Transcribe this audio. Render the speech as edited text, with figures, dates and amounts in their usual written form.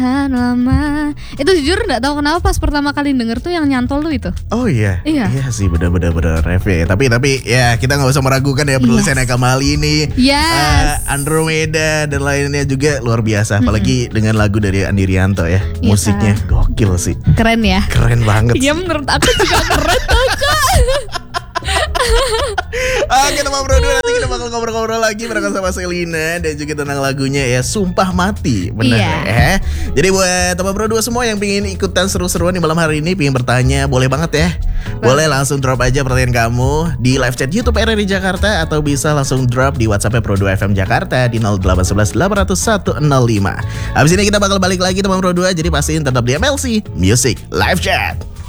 lama. Itu jujur nggak tahu kenapa pas pertama kali denger tuh yang nyantol tuh itu. Oh iya. Iya. Iya sih bener-bener ref ya. Tapi ya kita nggak usah meragukan ya penulisan Eka Mali ini. Yes. Andromeda dan lainnya juga luar biasa. Apalagi dengan lagu dari Andi Rianto ya. Musiknya gokil sih. Keren ya. Keren banget. Iya menurut aku juga keren tuh Kak. Oke teman Bro 2, nanti kita bakal ngobrol-ngobrol lagi bareng sama Selina dan juga tentang lagunya ya Sumpah Mati. Benar ya. Jadi buat teman Bro 2 semua yang pingin ikutan seru-seruan di malam hari ini, pingin bertanya, boleh banget ya. Boleh langsung drop aja pertanyaan kamu di live chat YouTube RRI Jakarta, atau bisa langsung drop di WhatsApp Pro 2 FM Jakarta di 0811 800 105. Habis ini kita bakal balik lagi teman Bro 2, jadi pastiin tetap di MLC Music Live Chat.